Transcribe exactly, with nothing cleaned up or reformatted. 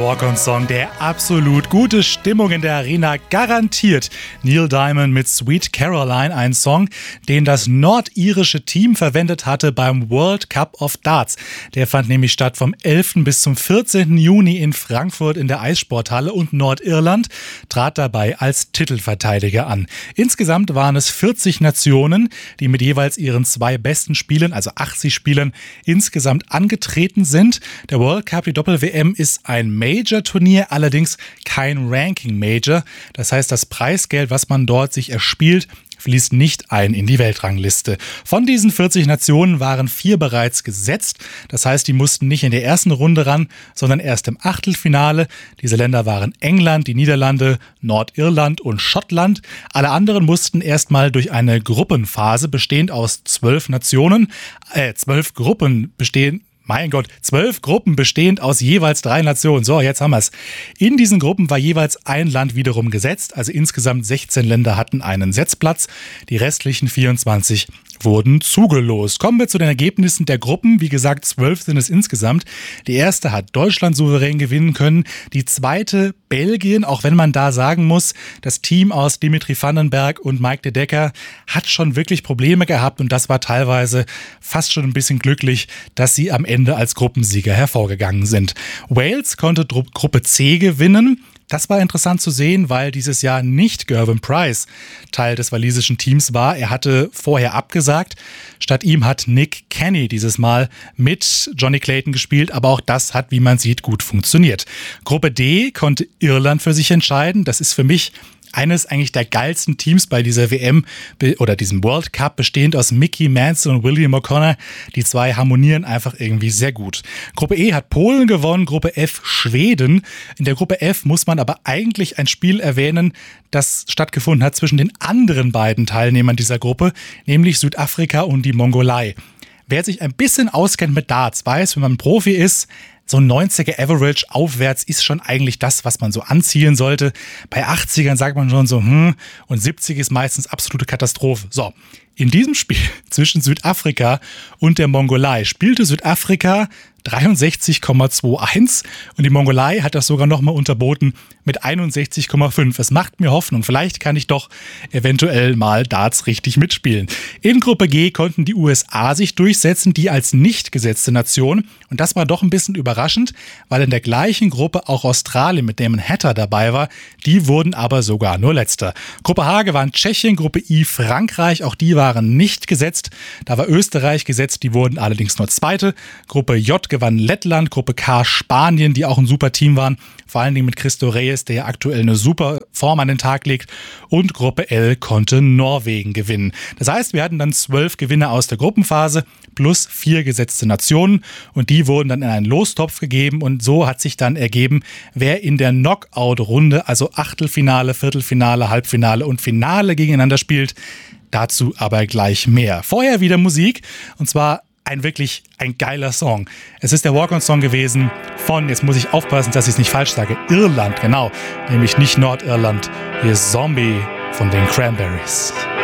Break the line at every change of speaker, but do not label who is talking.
Walk-on-Song, der absolut gute Stimmung in der Arena garantiert. Neil Diamond mit Sweet Caroline, ein Song, den das nordirische Team verwendet hatte beim World Cup of Darts. Der fand nämlich statt vom elften bis zum vierzehnten Juni in Frankfurt in der Eissporthalle und Nordirland trat dabei als Titelverteidiger an. Insgesamt waren es vierzig Nationen, die mit jeweils ihren zwei besten Spielern, also achtzig Spielern, insgesamt angetreten sind. Der World Cup, die Doppel-W M, ist ein Major-Turnier, allerdings kein Ranking-Major. Das heißt, das Preisgeld, was man dort sich erspielt, fließt nicht ein in die Weltrangliste. Von diesen vierzig Nationen waren vier bereits gesetzt. Das heißt, die mussten nicht in der ersten Runde ran, sondern erst im Achtelfinale. Diese Länder waren England, die Niederlande, Nordirland und Schottland. Alle anderen mussten erstmal durch eine Gruppenphase bestehend aus zwölf Nationen, äh, zwölf Gruppen bestehen. Mein Gott, zwölf Gruppen bestehend aus jeweils drei Nationen. So, jetzt haben wir es. In diesen Gruppen war jeweils ein Land wiederum gesetzt. Also insgesamt sechzehn Länder hatten einen Setzplatz. Die restlichen vierundzwanzig wurden zugelost. Kommen wir zu den Ergebnissen der Gruppen. Wie gesagt, zwölf sind es insgesamt. Die erste hat Deutschland souverän gewinnen können. Die zweite Belgien, auch wenn man da sagen muss, das Team aus Dimitri Vandenberg und Mike de Decker hat schon wirklich Probleme gehabt. Und das war teilweise fast schon ein bisschen glücklich, dass sie am Ende als Gruppensieger hervorgegangen sind. Wales konnte Gruppe C gewinnen. Das war interessant zu sehen, weil dieses Jahr nicht Gervin Price Teil des walisischen Teams war. Er hatte vorher abgesagt. Statt ihm hat Nick Kenny dieses Mal mit Johnny Clayton gespielt, aber auch das hat, wie man sieht, gut funktioniert. Gruppe D konnte Irland für sich entscheiden. Das ist für mich eines eigentlich der geilsten Teams bei dieser W M oder diesem World Cup, bestehend aus Mickey Manson und William O'Connor. Die zwei harmonieren einfach irgendwie sehr gut. Gruppe E hat Polen gewonnen, Gruppe F Schweden. In der Gruppe F muss man aber eigentlich ein Spiel erwähnen, das stattgefunden hat zwischen den anderen beiden Teilnehmern dieser Gruppe, nämlich Südafrika und die Mongolei. Wer sich ein bisschen auskennt mit Darts, weiß, wenn man Profi ist, so ein neunziger Average aufwärts ist schon eigentlich das, was man so anzielen sollte. Bei achtzigern sagt man schon so, hm, und siebzig ist meistens absolute Katastrophe. So, in diesem Spiel zwischen Südafrika und der Mongolei spielte Südafrika dreiundsechzig Komma einundzwanzig und die Mongolei hat das sogar nochmal unterboten mit einundsechzig Komma fünf. Es macht mir Hoffnung, vielleicht kann ich doch eventuell mal Darts richtig mitspielen. In Gruppe G konnten die U S A sich durchsetzen, die als nicht gesetzte Nation. Und das war doch ein bisschen überraschend, weil in der gleichen Gruppe auch Australien mit Damon Hatter dabei war. Die wurden aber sogar nur Letzter. Gruppe H gewann Tschechien, Gruppe I Frankreich, auch die waren nicht gesetzt. Da war Österreich gesetzt, die wurden allerdings nur Zweite. Gruppe J gewann Lettland, Gruppe K Spanien, die auch ein super Team waren, vor allen Dingen mit Christo Reyes, der ja aktuell eine super Form an den Tag legt, und Gruppe L konnte Norwegen gewinnen. Das heißt, wir hatten dann zwölf Gewinner aus der Gruppenphase plus vier gesetzte Nationen und die wurden dann in einen Lostopf gegeben und so hat sich dann ergeben, wer in der Knockout-Runde, also Achtelfinale, Viertelfinale, Halbfinale und Finale gegeneinander spielt. Dazu aber gleich mehr. Vorher wieder Musik, und zwar ein wirklich ein geiler Song. Es ist der Walk-on-Song gewesen von, jetzt muss ich aufpassen, dass ich es nicht falsch sage, Irland, genau, nämlich nicht Nordirland. Hier ist Zombie von den Cranberries.